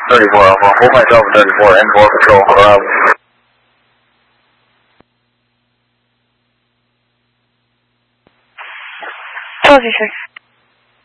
34 Alpha. Hold myself at 34, N4 control, Colorado. Okay, sir.